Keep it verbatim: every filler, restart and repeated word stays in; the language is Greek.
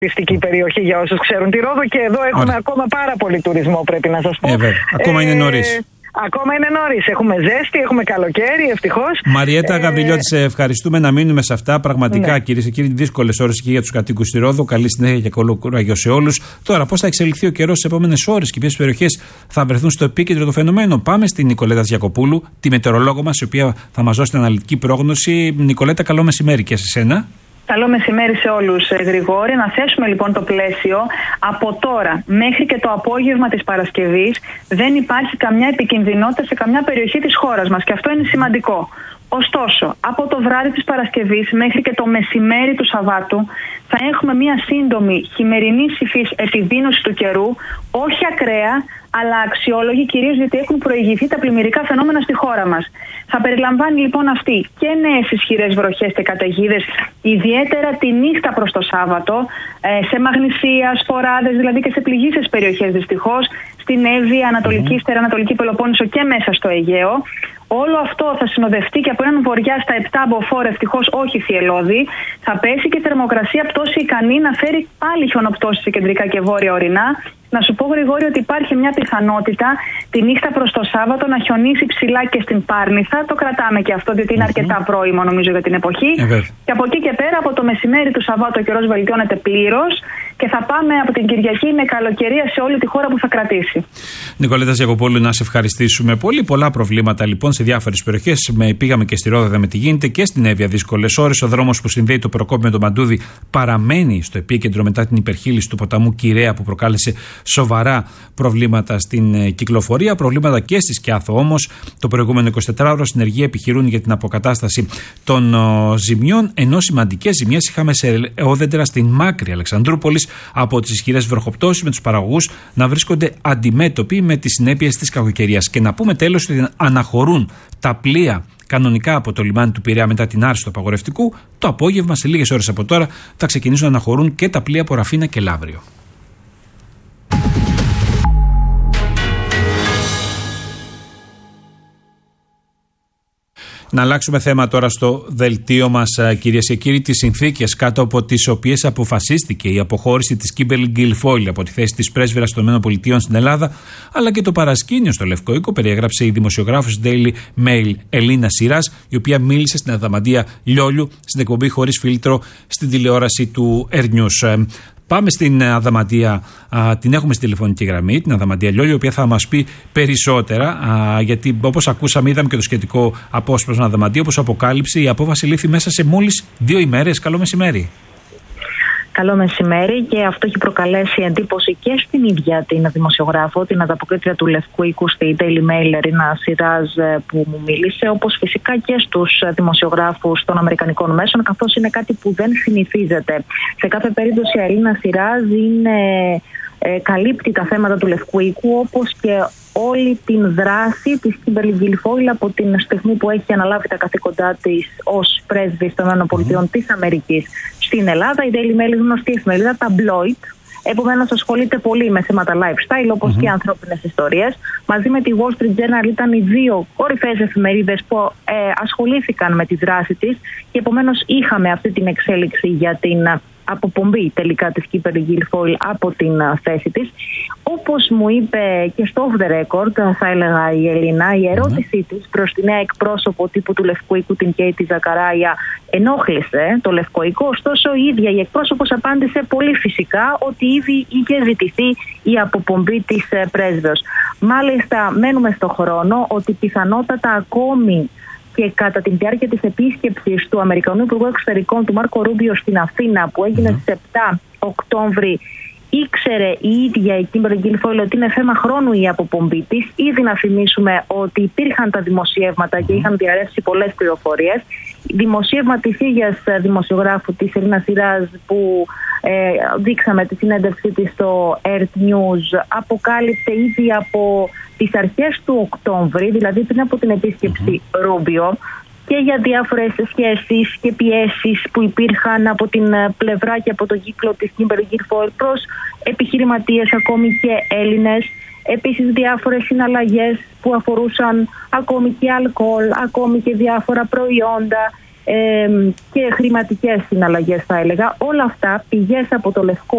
τουριστική περιοχή για όσους ξέρουν τη Ρόδο και εδώ έχουμε Ωραία. ακόμα πάρα πολύ τουρισμό, πρέπει να σας πω. Ε, βέβαια. Ακόμα ε, είναι νωρίς. Ακόμα είναι νωρίς. Έχουμε ζέστη, έχουμε καλοκαίρι, ευτυχώς. Μαριέτα ε... Γαβριλιώτη, σε ευχαριστούμε, να μείνουμε σε αυτά. Πραγματικά, ναι. κυρίες και κύριοι, δύσκολες ώρες και για τους κατοίκους στη Ρόδο. Καλή συνέχεια και καλό κουράγιο σε όλους. Τώρα, πώς θα εξελιχθεί ο καιρός στις επόμενες ώρες και ποιες περιοχές θα βρεθούν στο επίκεντρο του φαινομένου. Πάμε στην Νικολέτα Διακοπούλου, τη μετεωρολόγο μας, η οποία θα μας δώσει την αναλυτική πρόγνωση. Νικολέτα, καλό μεσημέρι και σε σένα. Καλό μεσημέρι σε όλους, Γρηγόρη. Να θέσουμε λοιπόν το πλαίσιο. Από τώρα μέχρι και το απόγευμα της Παρασκευής δεν υπάρχει καμιά επικινδυνότητα σε καμιά περιοχή της χώρας μας και αυτό είναι σημαντικό. Ωστόσο, από το βράδυ της Παρασκευής μέχρι και το μεσημέρι του Σαββάτου θα έχουμε μια σύντομη χειμερινή υφής επιδείνωση του καιρού, όχι ακραία, αλλά αξιόλογη, κυρίως γιατί έχουν προηγηθεί τα πλημμυρικά φαινόμενα στη χώρα μας. Θα περιλαμβάνει λοιπόν αυτή και νέες ισχυρές βροχές και καταιγίδες, ιδιαίτερα τη νύχτα προς το Σάββατο, σε Μαγνησία, Σποράδες, δηλαδή και σε πληγείσες περιοχές δυστυχώς, στην Εύβοια, Ανατολική, mm. Στερανατολική Πελοπόννησο και μέσα στο Αιγαίο. Όλο αυτό θα συνοδευτεί και από έναν βορειά στα επτά μποφόρ, ευτυχώς όχι θυελλώδη. Θα πέσει και θερμοκρασία πτώση ικανή να φέρει πάλι χιονοπτώσεις σε κεντρικά και βόρεια ορεινά. Να σου πω, Γρηγόρη, ότι υπάρχει μια πιθανότητα τη νύχτα προς το Σάββατο να χιονίσει ψηλά και στην Πάρνηθα. Το κρατάμε και αυτό, διότι είναι mm-hmm. αρκετά πρόημο, νομίζω, για την εποχή. Mm-hmm. Και από εκεί και πέρα, από το μεσημέρι του Σαββάτου, ο καιρός βελτιώνεται πλήρως και θα πάμε από την Κυριακή με καλοκαιρία σε όλη τη χώρα που θα κρατήσει. Νικολέτα Διακοπούλου, να σε ευχαριστήσουμε πολύ. Πολλά προβλήματα λοιπόν σε διάφορες περιοχές. Πήγαμε και στη Ρόδο, είδαμε τι γίνεται, και στην Εύβοια δύσκολες ώρες. Ο δρόμος που συνδέει το Προκόπη με το Μαντούδι παραμένει στο επίκεντρο μετά την υπερχείληση του ποταμού Κυραία που προκάλεσε σοβαρά προβλήματα στην κυκλοφορία. Προβλήματα και στη Σκιάθο όμως. Το προηγούμενο εικοσιτετράωρο συνεργεία επιχειρούν για την αποκατάσταση των ο, ζημιών, ενώ σημαντικές ζημιές είχαμε σε όδεντρα στην Μάκρη Αλεξανδρούπολης από τις ισχυρές βροχοπτώσεις, με τους παραγωγούς να βρίσκονται αντιμέτωποι με τις συνέπειες της κακοκαιρίας. Και να πούμε τέλος ότι αναχωρούν τα πλοία κανονικά από το λιμάνι του Πειραιά μετά την άρση του απαγορευτικού. Το απόγευμα, σε λίγες ώρες από τώρα, θα ξεκινήσουν να αναχωρούν και τα πλοία από Ραφίνα και Λαύριο. Να αλλάξουμε θέμα τώρα στο δελτίο μας, κυρίες και κύριοι, τις συνθήκες κάτω από τις οποίες αποφασίστηκε η αποχώρηση της Κίμπερλι Γκουιλφόιλ από τη θέση της πρέσβυρας των ΗΠΑ στην Ελλάδα, αλλά και το παρασκήνιο στο Λευκό Οίκο, περιέγραψε η δημοσιογράφος Daily Mail Ελίνα Σιράς, η οποία μίλησε στην Αδαμαντία Λιόλιου στην εκπομπή Χωρίς Φίλτρο στην τηλεόραση του Air News. Πάμε στην Αδαμαντία, α, την έχουμε στη τηλεφωνική γραμμή, την Αδαμαντία Λιόλιου, η οποία θα μας πει περισσότερα, α, γιατί όπως ακούσαμε, είδαμε και το σχετικό απόσπασμα Αδαμαντία, όπως αποκάλυψε, η απόφαση λήφθη μέσα σε μόλις δύο ημέρες. Καλό μεσημέρι. Καλό μεσημέρι, και αυτό έχει προκαλέσει εντύπωση και στην ίδια την δημοσιογράφο, την ανταποκρίτρια του Λευκού Οίκου στη Daily Mail, Ελίνα Σιράζ, που μου μίλησε, όπως φυσικά και στους δημοσιογράφους των αμερικανικών μέσων, καθώς είναι κάτι που δεν συνηθίζεται. Σε κάθε περίπτωση, η Ελίνα Σιράζ είναι, ε, καλύπτει τα θέματα του Λευκού Οίκου, όπως και όλη την δράση της Κίμπερλι Γκουιλφόιλ από την στιγμή που έχει αναλάβει τα καθήκοντά της ως πρέσβης των ΗΠΑ mm. της Αμερικής στην Ελλάδα. Η Daily Mail είναι γνωστή εφημερίδα, tabloid, επομένως ασχολείται πολύ με θέματα lifestyle, όπως mm-hmm. και ανθρώπινες ιστορίες. Μαζί με τη Wall Street Journal ήταν οι δύο κορυφαίες εφημερίδες που ε, ασχολήθηκαν με τη δράση της, και επομένως είχαμε αυτή την εξέλιξη για την αποπομπή τελικά της Κίμπερλι Γκουιλφόιλ από την θέση της. Όπως μου είπε και στο off the record, θα έλεγα η Ελίνα, η ερώτησή της προς τη νέα εκπρόσωπο τύπου του Λευκού Οίκου, την Κέιτι Ζακαράια, ενόχλησε το Λευκό Οίκο. Ωστόσο, η ίδια η εκπρόσωπος απάντησε πολύ φυσικά ότι ήδη είχε ζητηθεί η αποπομπή της πρέσβεως. Μάλιστα, μένουμε στο χρόνο ότι πιθανότατα ακόμη και κατά τη διάρκεια της επίσκεψης του Αμερικανού Υπουργού Εξωτερικών του Μάρκο Ρούμπιο στην Αθήνα, που έγινε στις επτά Οκτώβρη, ήξερε η ίδια η Κίμπερλι Γκουιλφόιλ ότι είναι θέμα χρόνου η αποπομπή της. Ήδη να θυμίσουμε ότι υπήρχαν τα δημοσιεύματα και είχαν διαρρεύσει πολλές πληροφορίες. Δημοσίευμα της ίδιας δημοσιογράφου της Ελίνα Σιράζ, που ε, δείξαμε τη συνέντευξή της στο Air News, αποκάλυψε ήδη από τις αρχές του Οκτώβρη, δηλαδή πριν από την επίσκεψη mm-hmm. Ρούμπιο, και για διάφορες σχέσεις και πιέσεις που υπήρχαν από την πλευρά και από τον κύκλο της Κίμπερλι Γκουιλφόιλ προς επιχειρηματίες, ακόμη και Έλληνες. Επίσης διάφορες συναλλαγές που αφορούσαν ακόμη και αλκοόλ, ακόμη και διάφορα προϊόντα ε, και χρηματικές συναλλαγές, θα έλεγα. Όλα αυτά πηγές από το Λευκό